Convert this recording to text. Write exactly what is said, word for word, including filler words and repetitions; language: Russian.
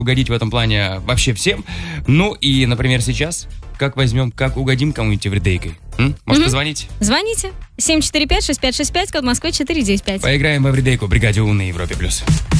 угодить в этом плане вообще всем. Ну и, например, сейчас, как возьмем, как угодим кому-нибудь эвридейкой? М? Может, Мгм. позвонить? Звоните. семь четыре пять шесть пять шесть пять, код Москвы четыре девять пять. Поиграем в эвридейку в бригаде У на Европе+. плюс.